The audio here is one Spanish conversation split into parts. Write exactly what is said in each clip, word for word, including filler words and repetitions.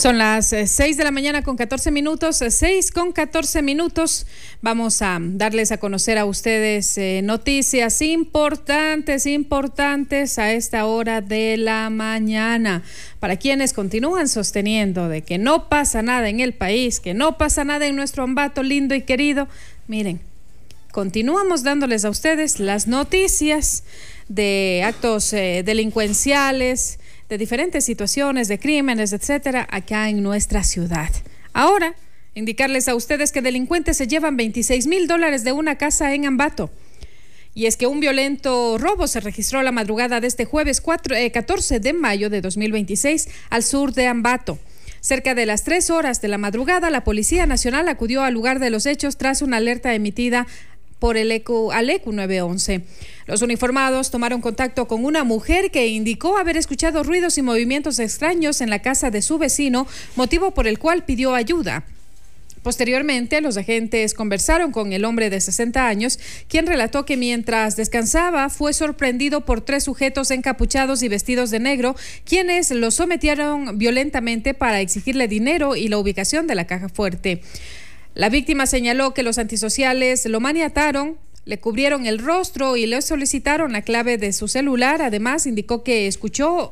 Son las eh, seis de la mañana con catorce minutos, eh, seis con catorce minutos. Vamos a darles a conocer a ustedes eh, noticias importantes, importantes a esta hora de la mañana. Para quienes continúan sosteniendo de que no pasa nada en el país, que no pasa nada en nuestro Ambato lindo y querido, miren, continuamos dándoles a ustedes las noticias de actos eh, delincuenciales, de diferentes situaciones, de crímenes, etcétera, acá en nuestra ciudad. Ahora, indicarles a ustedes que delincuentes se llevan veintiséis mil dólares de una casa en Ambato. Y es que un violento robo se registró la madrugada de este jueves cuatro, eh, catorce de mayo de dos mil veintiséis al sur de Ambato. Cerca de las tres horas de la madrugada, la Policía Nacional acudió al lugar de los hechos tras una alerta emitida por el ECU, al ECU nueve once. Los uniformados tomaron contacto con una mujer que indicó haber escuchado ruidos y movimientos extraños en la casa de su vecino, motivo por el cual pidió ayuda. Posteriormente, los agentes conversaron con el hombre de sesenta años, quien relató que mientras descansaba fue sorprendido por tres sujetos encapuchados y vestidos de negro, quienes lo sometieron violentamente para exigirle dinero y la ubicación de la caja fuerte. La víctima señaló que los antisociales lo maniataron, le cubrieron el rostro y le solicitaron la clave de su celular. Además, indicó que escuchó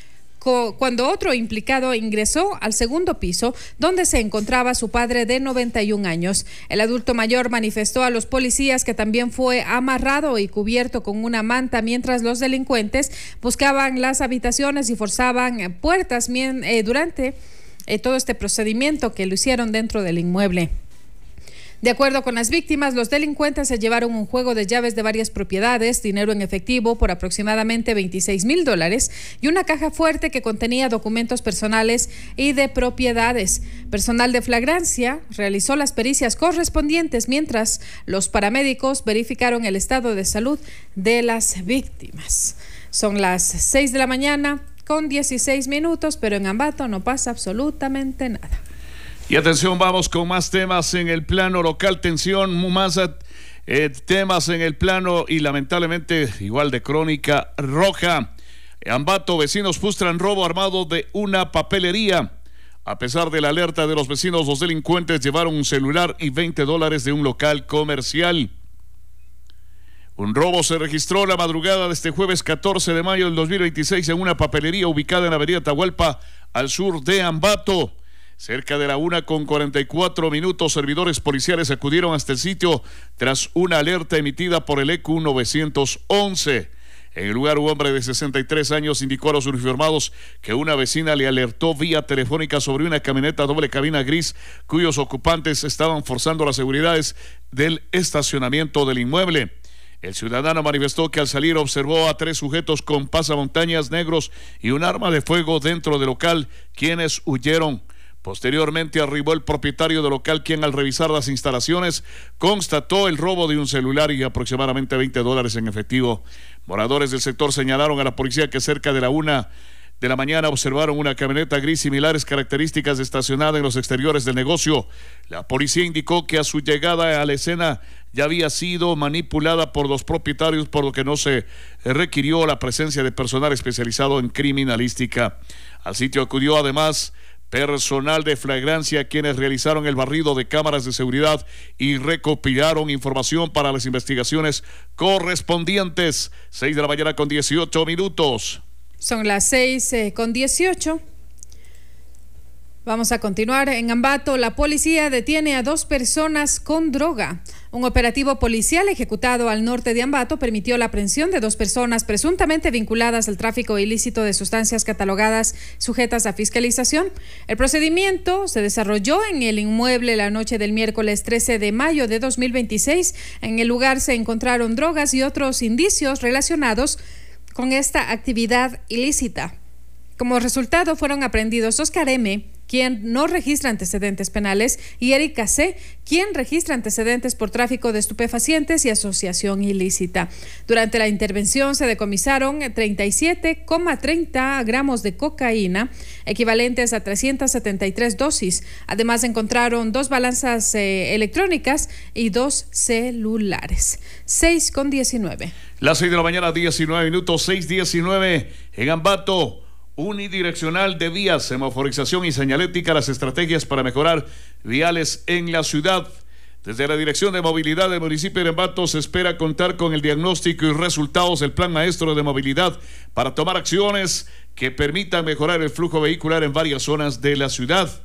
cuando otro implicado ingresó al segundo piso, donde se encontraba su padre de noventa y un años. El adulto mayor manifestó a los policías que también fue amarrado y cubierto con una manta mientras los delincuentes buscaban las habitaciones y forzaban puertas eh, durante eh, todo este procedimiento que lo hicieron dentro del inmueble. De acuerdo con las víctimas, los delincuentes se llevaron un juego de llaves de varias propiedades, dinero en efectivo por aproximadamente veintiséis mil dólares y una caja fuerte que contenía documentos personales y de propiedades. Personal de flagrancia realizó las pericias correspondientes mientras los paramédicos verificaron el estado de salud de las víctimas. Son las seis de la mañana con dieciséis minutos, pero en Ambato no pasa absolutamente nada. Y atención, vamos con más temas en el plano local, tensión, más eh, temas en el plano y lamentablemente igual de crónica roja. Ambato, vecinos frustran robo armado de una papelería. A pesar de la alerta de los vecinos, los delincuentes llevaron un celular y veinte dólares de un local comercial. Un robo se registró la madrugada de este jueves catorce de mayo del dos mil veintiséis en una papelería ubicada en la avenida Atahualpa, al sur de Ambato. Cerca de la una con cuarenta y cuatro minutos, servidores policiales acudieron hasta el sitio tras una alerta emitida por el ECU nueve once. En el lugar, un hombre de sesenta y tres años indicó a los uniformados que una vecina le alertó vía telefónica sobre una camioneta doble cabina gris cuyos ocupantes estaban forzando las seguridades del estacionamiento del inmueble. El ciudadano manifestó que al salir observó a tres sujetos con pasamontañas negros y un arma de fuego dentro del local, quienes huyeron. Posteriormente arribó el propietario del local, quien al revisar las instalaciones constató el robo de un celular y aproximadamente veinte dólares en efectivo. Moradores del sector señalaron a la policía que cerca de la una de la mañana observaron una camioneta gris similares características estacionada en los exteriores del negocio. La policía indicó que a su llegada a la escena ya había sido manipulada por los propietarios, por lo que no se requirió la presencia de personal especializado en criminalística. Al sitio acudió además personal de flagrancia, quienes realizaron el barrido de cámaras de seguridad y recopilaron información para las investigaciones correspondientes. Seis de la mañana con dieciocho minutos. Son las seis eh, con dieciocho. Vamos a continuar. En Ambato, la policía detiene a dos personas con droga. Un operativo policial ejecutado al norte de Ambato permitió la aprehensión de dos personas presuntamente vinculadas al tráfico ilícito de sustancias catalogadas sujetas a fiscalización. El procedimiento se desarrolló en el inmueble la noche del miércoles trece de mayo de dos mil veintiséis. En el lugar se encontraron drogas y otros indicios relacionados con esta actividad ilícita. Como resultado, fueron aprehendidos Oscar M., quien no registra antecedentes penales, y Erika C., quien registra antecedentes por tráfico de estupefacientes y asociación ilícita. Durante la intervención se decomisaron treinta y siete coma treinta gramos de cocaína, equivalentes a trescientas setenta y tres dosis. Además, encontraron dos balanzas eh, electrónicas y dos celulares. seis con diecinueve. Las seis de la mañana, diecinueve minutos, seis diecinueve en Ambato. unidireccional de vías, semaforización y señalética, las estrategias para mejorar viales en la ciudad. Desde la Dirección de Movilidad del municipio de Ambato se espera contar con el diagnóstico y resultados del Plan Maestro de Movilidad para tomar acciones que permitan mejorar el flujo vehicular en varias zonas de la ciudad.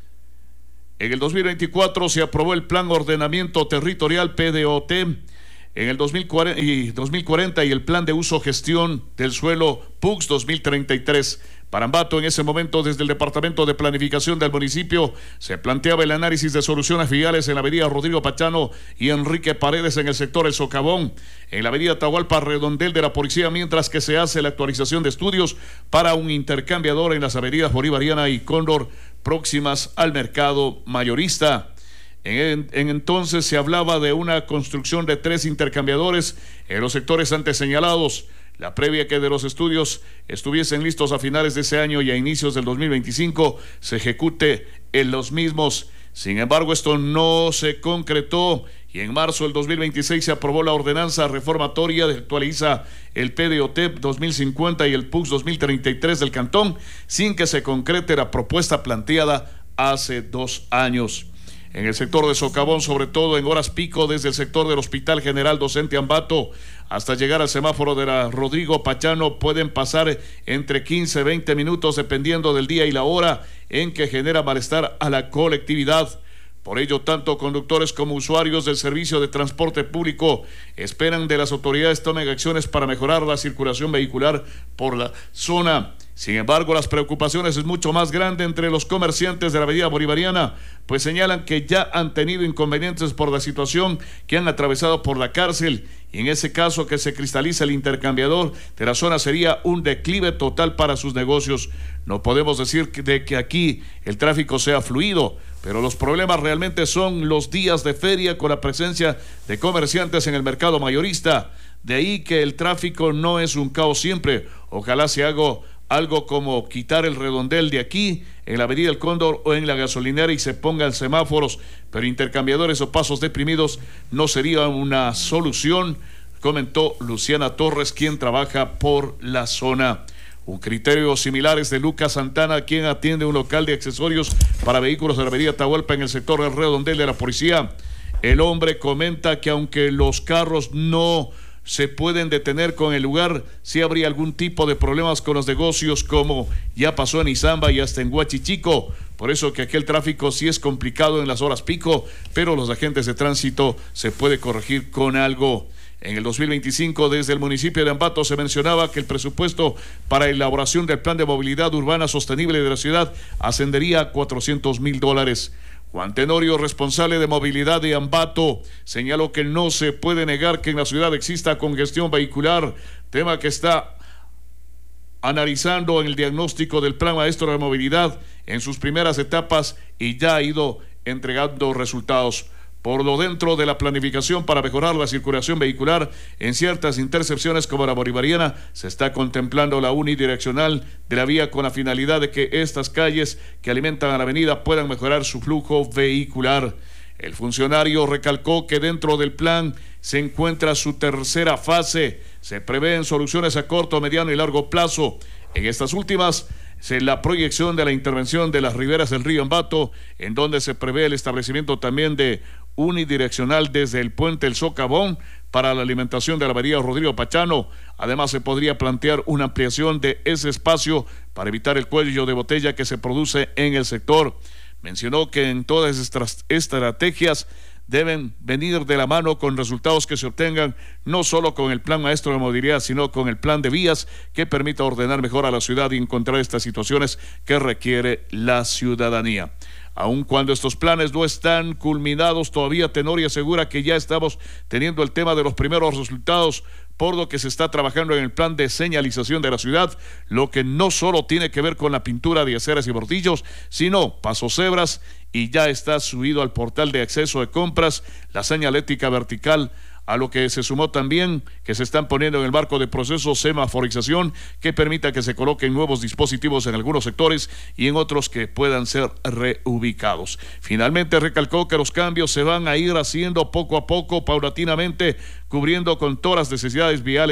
En el dos mil veinticuatro se aprobó el Plan Ordenamiento Territorial P D O T en el dos mil cuarenta y el Plan de Uso Gestión del Suelo P U X dos mil treinta y tres. Para Ambato, en ese momento, desde el Departamento de Planificación del municipio, se planteaba el análisis de soluciones viales en la avenida Rodrigo Pachano y Enrique Paredes en el sector El Socavón, en la avenida Atahualpa Redondel de la Policía, mientras que se hace la actualización de estudios para un intercambiador en las avenidas Bolivariana y Cóndor, próximas al mercado mayorista. En, en entonces se hablaba de una construcción de tres intercambiadores en los sectores antes señalados. La previa que de los estudios estuviesen listos a finales de ese año y a inicios del dos mil veinticinco se ejecute en los mismos. Sin embargo, esto no se concretó y en marzo del dos mil veintiséis se aprobó la ordenanza reformatoria que actualiza el P D O T dos mil cincuenta y el P U X dos mil treinta y tres del Cantón, sin que se concrete la propuesta planteada hace dos años. En el sector de Socavón, sobre todo en horas pico, desde el sector del Hospital General Docente Ambato hasta llegar al semáforo de la Rodrigo Pachano, pueden pasar entre quince y veinte minutos dependiendo del día y la hora en que genera malestar a la colectividad. Por ello, tanto conductores como usuarios del servicio de transporte público esperan de las autoridades tomen acciones para mejorar la circulación vehicular por la zona. Sin embargo, las preocupaciones es mucho más grande entre los comerciantes de la avenida Bolivariana, pues señalan que ya han tenido inconvenientes por la situación que han atravesado por la cárcel, y en ese caso que se cristaliza el intercambiador de la zona sería un declive total para sus negocios. No podemos decir que de que aquí el tráfico sea fluido, pero los problemas realmente son los días de feria con la presencia de comerciantes en el mercado mayorista. De ahí que el tráfico no es un caos siempre. Ojalá se haga algo como quitar el redondel de aquí, en la avenida El Cóndor o en la gasolinera y se pongan semáforos, pero intercambiadores o pasos deprimidos no sería una solución, comentó Luciana Torres, quien trabaja por la zona. Un criterio similar es de Lucas Santana, quien atiende un local de accesorios para vehículos de la avenida Atahualpa en el sector del redondel de la Policía. El hombre comenta que aunque los carros no se pueden detener con el lugar, sí habría algún tipo de problemas con los negocios, como ya pasó en Izamba y hasta en Huachichico. Por eso que aquel tráfico sí es complicado en las horas pico, pero los agentes de tránsito se puede corregir con algo. En el dos mil veinticinco, desde el municipio de Ambato se mencionaba que el presupuesto para elaboración del plan de movilidad urbana sostenible de la ciudad ascendería a cuatrocientos mil dólares. Juan Tenorio, responsable de movilidad de Ambato, señaló que no se puede negar que en la ciudad exista congestión vehicular, tema que está analizando en el diagnóstico del Plan Maestro de Movilidad en sus primeras etapas y ya ha ido entregando resultados. Por lo dentro de la planificación para mejorar la circulación vehicular en ciertas intercepciones como la Bolivariana, se está contemplando la unidireccional de la vía con la finalidad de que estas calles que alimentan a la avenida puedan mejorar su flujo vehicular. El funcionario recalcó que dentro del plan se encuentra su tercera fase. Se prevén soluciones a corto, mediano y largo plazo. En estas últimas, la proyección de la intervención de las riberas del río Ambato, en donde se prevé el establecimiento también de unidireccional desde el puente El Socavón para la alimentación de la avenida Rodrigo Pachano. Además, se podría plantear una ampliación de ese espacio para evitar el cuello de botella que se produce en el sector. Mencionó que en todas estas estrategias deben venir de la mano con resultados que se obtengan no solo con el Plan Maestro de Movilidad, sino con el plan de vías que permita ordenar mejor a la ciudad y encontrar estas situaciones que requiere la ciudadanía. Aun cuando estos planes no están culminados todavía, Tenorio asegura que ya estamos teniendo el tema de los primeros resultados, por lo que se está trabajando en el plan de señalización de la ciudad, lo que no solo tiene que ver con la pintura de aceras y bordillos, sino pasos cebras, y ya está subido al portal de acceso de compras la señalética vertical, a lo que se sumó también que se están poniendo en el marco de proceso semaforización que permita que se coloquen nuevos dispositivos en algunos sectores y en otros que puedan ser reubicados. Finalmente recalcó que los cambios se van a ir haciendo poco a poco, paulatinamente, cubriendo con todas las necesidades viales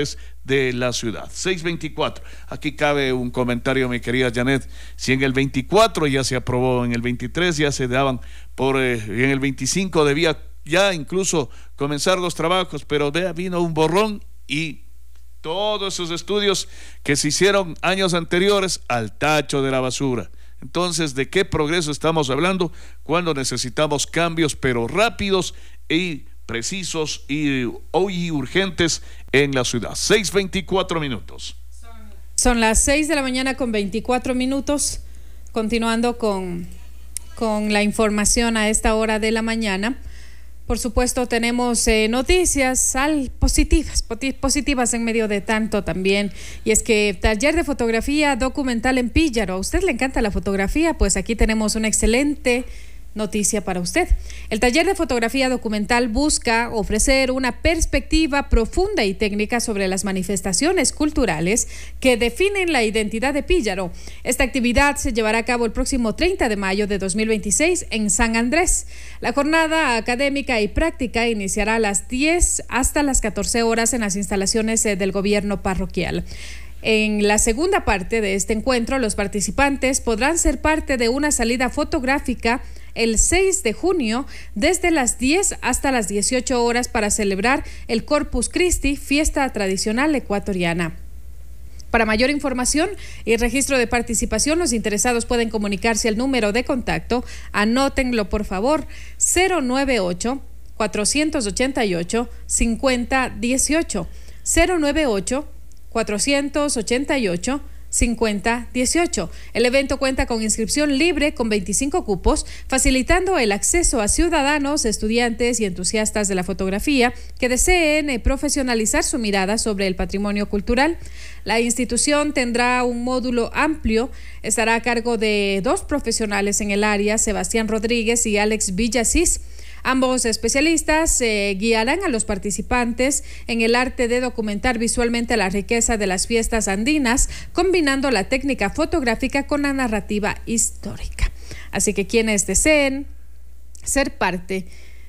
de la ciudad. seis veinticuatro. Aquí cabe un comentario, mi querida Janet. Si en el veinticuatro ya se aprobó, en el veintitrés ya se daban por, eh, en el veinticinco debía ya incluso comenzar los trabajos, pero vea, vino un borrón y todos esos estudios que se hicieron años anteriores al tacho de la basura. Entonces, ¿de qué progreso estamos hablando cuando necesitamos cambios, pero rápidos y precisos y, y urgentes en la ciudad? seis veinticuatro minutos. Son las seis de la mañana con veinticuatro minutos, continuando con, con la información a esta hora de la mañana. Por supuesto, tenemos eh, noticias al, positivas, positivas en medio de tanto también. Y es que taller de fotografía documental en Píllaro. ¿A usted le encanta la fotografía? Pues aquí tenemos una excelente noticia para usted. El taller de fotografía documental busca ofrecer una perspectiva profunda y técnica sobre las manifestaciones culturales que definen la identidad de Píllaro. Esta actividad se llevará a cabo el próximo treinta de mayo de dos mil veintiséis en San Andrés. La jornada académica y práctica iniciará a las diez hasta las catorce horas en las instalaciones del gobierno parroquial. En la segunda parte de este encuentro, los participantes podrán ser parte de una salida fotográfica el seis de junio desde las diez hasta las dieciocho horas para celebrar el Corpus Christi, fiesta tradicional ecuatoriana. Para mayor información y registro de participación, los interesados pueden comunicarse al número de contacto, anótenlo por favor, cero nueve ocho, cuatro ocho ocho, cinco cero uno ocho, cero nueve ocho, cuatro ocho ocho, cinco cero uno ocho. El evento cuenta con inscripción libre con veinticinco cupos, facilitando el acceso a ciudadanos, estudiantes y entusiastas de la fotografía que deseen profesionalizar su mirada sobre el patrimonio cultural. La institución tendrá un módulo amplio, estará a cargo de dos profesionales en el área, Sebastián Rodríguez y Alex Villasís. Ambos especialistas eh, guiarán a los participantes en el arte de documentar visualmente la riqueza de las fiestas andinas, combinando la técnica fotográfica con la narrativa histórica. Así que quienes deseen ser parte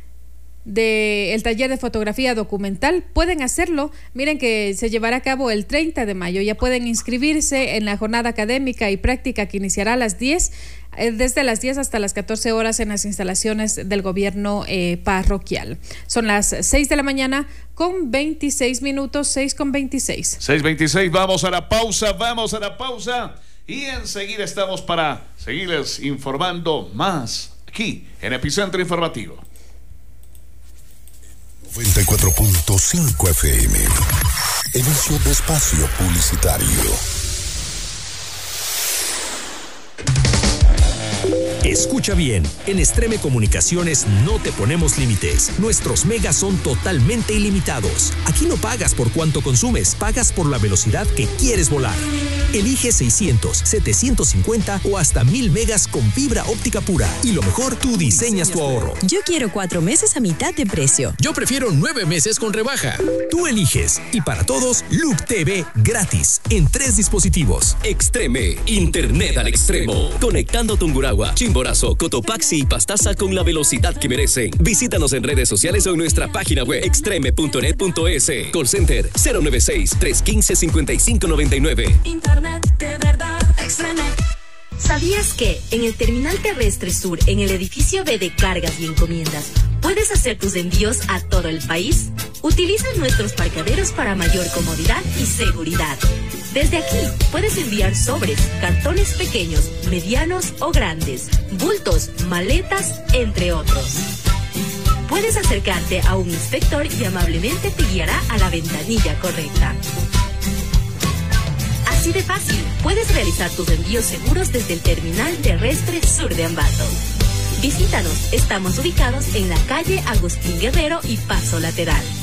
del taller de fotografía documental pueden hacerlo. Miren que se llevará a cabo el treinta de mayo. Ya pueden inscribirse en la jornada académica y práctica que iniciará a las diez, eh, desde las diez hasta las catorce horas en las instalaciones del gobierno eh, parroquial. Son las seis de la mañana con veintiséis minutos, seis con veintiséis. seis veintiséis, vamos a la pausa, vamos a la pausa y enseguida estamos para seguirles informando más aquí en Epicentro Informativo. noventa y cuatro punto cinco F M. Inicio de espacio publicitario. Escucha bien, en Extreme Comunicaciones no te ponemos límites. Nuestros megas son totalmente ilimitados. Aquí no pagas por cuánto consumes, pagas por la velocidad que quieres volar. Elige seiscientos, setecientos cincuenta o hasta mil megas con fibra óptica pura. Y lo mejor, tú diseñas tu ahorro. Yo quiero cuatro meses a mitad de precio. Yo prefiero nueve meses con rebaja. Tú eliges. Y para todos, Loop T V gratis en tres dispositivos. Extreme, internet al extremo. Conectando Tungurahua, Chimborazo, Cotopaxi y Pastaza con la velocidad que merecen. Visítanos en redes sociales o en nuestra página web extreme punto net punto es. Call Center cero nueve seis, tres uno cinco, cinco cinco nueve nueve. Internet de verdad, Extreme. ¿Sabías que en el Terminal Terrestre Sur, en el edificio B de Cargas y Encomiendas, puedes hacer tus envíos a todo el país? Utiliza nuestros parqueaderos para mayor comodidad y seguridad. Desde aquí puedes enviar sobres, cartones pequeños, medianos o grandes, bultos, maletas, entre otros. Puedes acercarte a un inspector y amablemente te guiará a la ventanilla correcta. Así de fácil, puedes realizar tus envíos seguros desde el Terminal Terrestre Sur de Ambato. Visítanos, estamos ubicados en la calle Agustín Guerrero y Paso Lateral.